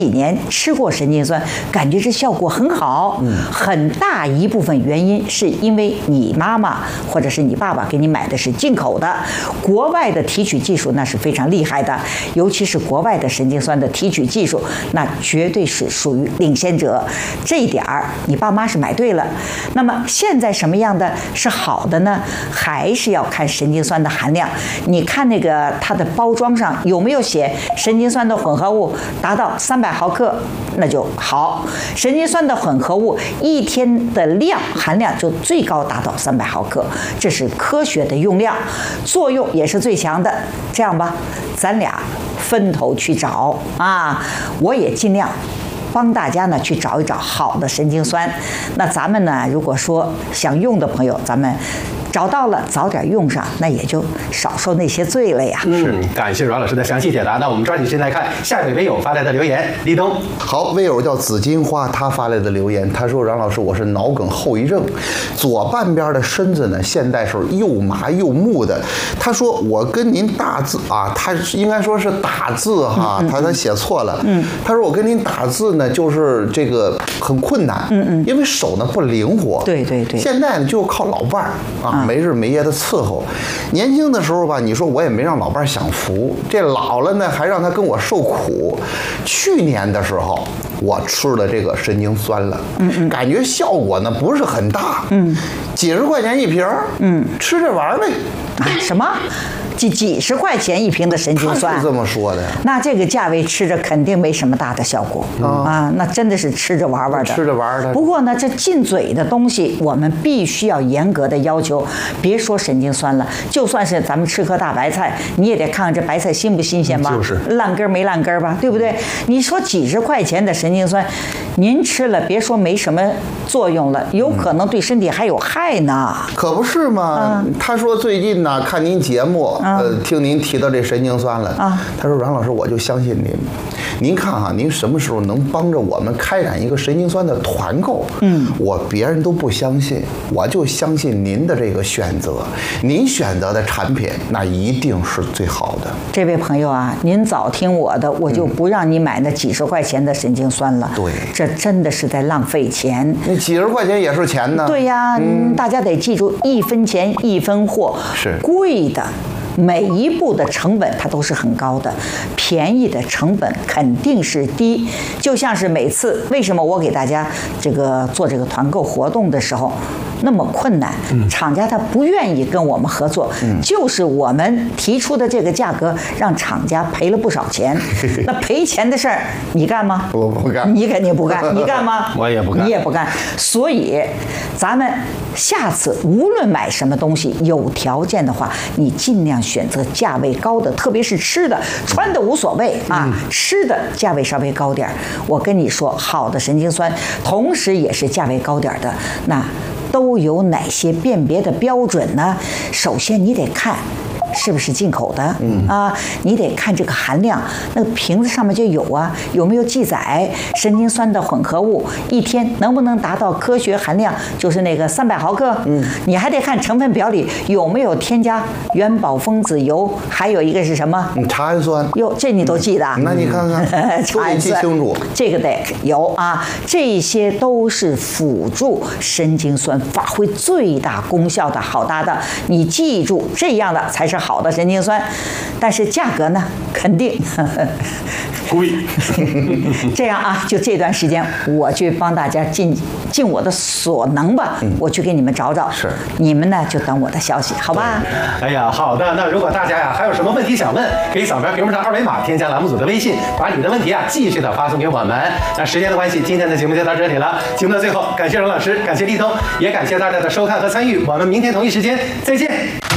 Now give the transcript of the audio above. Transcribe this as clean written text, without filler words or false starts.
几年吃过神经酸，感觉这效果很好。很大一部分原因是因为你妈妈或者是你爸爸给你买的是进口的，国外的提取技术那是非常厉害的，尤其是国外的神经酸的提取技术，那绝对是属于领先者。这一点儿你爸妈是买对了。那么现在什么样的是好的呢？还是要看神经酸的含量。你看那个它的包装上有没有写神经酸的混合物达到300毫克，那就好。神经酸的混合物一天的含量就最高达到300毫克，这是科学的用量，作用也是最强的。这样吧，咱俩分头去找啊，我也尽量帮大家呢去找一找好的神经酸。那咱们呢，如果说想用的朋友，咱们找到了早点用上，那也就少受那些罪了呀。 是，感谢阮老师的详细解答。那我们抓紧时间来看下一位微友发来的留言。立冬， 好，微友叫紫金花，他发来的留言，他说：“阮老师，我是脑梗后遗症，左半边的身子呢，现在是又麻又木的。他说我跟您打字啊，他应该说是打字哈，他写错了。他说我跟您打字呢，就是这个很困难，因为手呢不灵活。 对。 现在呢就靠老伴儿啊。”没日没夜的伺候，年轻的时候吧，你说我也没让老伴享福，这老了呢还让他跟我受苦。去年的时候，我吃了这个神经酸了，感觉效果呢不是很大，几十块钱一瓶，吃着玩呗。 什么？几十块钱一瓶的神经酸， 他是这么说的。 那这个价位吃着肯定没什么大的效果啊，那真的是吃着玩玩的。 吃着玩的。 不过呢，这进嘴的东西我们必须要严格的要求。别说神经酸了，就算是咱们吃颗大白菜，你也得看看这白菜新不新鲜吧？ 就是烂根没烂根吧？对不对？你说几十块钱的神经酸，您吃了别说没什么作用了，有可能对身体还有害呢。 可不是嘛？他说最近呢看您节目。听您提到这神经酸了他说阮老师，我就相信您看哈，您什么时候能帮着我们开展一个神经酸的团购？我别人都不相信，我就相信您的这个选择，您选择的产品那一定是最好的。 这位朋友啊，您早听我的，我就不让你买那几十块钱的神经酸了。 对， 这真的是在浪费钱。 那几十块钱也是钱呢。 对呀，大家得记住，1分钱1分货， 是贵的。每一步的成本它都是很高的，便宜的成本肯定是低。就像是每次为什么我给大家做这个团购活动的时候那么困难，厂家他不愿意跟我们合作，就是我们提出的这个价格让厂家赔了不少钱。那赔钱的事儿你干吗？ 我不干。 你肯定不干。你干吗？ 我也不干。 你也不干。所以咱们下次无论买什么东西，有条件的话，你尽量选择价位高的，特别是吃的，穿的无所谓啊，吃的价位稍微高点。我跟你说，好的神经酸，同时也是价位高点的，那都有哪些辨别的标准呢？首先你得看是不是进口的你得看这个含量，那个瓶子上面就有啊，有没有记载神经酸的混合物一天能不能达到科学含量，就是那个300毫克。你还得看成分表里有没有添加元宝分子油，还有一个是什么？ 茶氨酸。 哟，这你都记得？ 那你看看， 茶氨酸记清楚， 这个得有啊，这些都是辅助神经酸发挥最大功效的好搭档。你记住，这样的才是好的神经酸，但是价格呢，肯定贵。 这样啊，就这段时间，我去帮大家尽我的所能吧，我去给你们找找。 是， 你们呢就等我的消息，好吧？ 哎呀，好的。那如果大家呀还有什么问题想问，可以扫描屏幕上2维码，添加栏目组的微信，把你的问题继续的发送给我们。那时间的关系，今天的节目就到这里了。节目的最后，感谢荣老师，感谢立冬，也感谢大家的收看和参与。我们明天同一时间再见。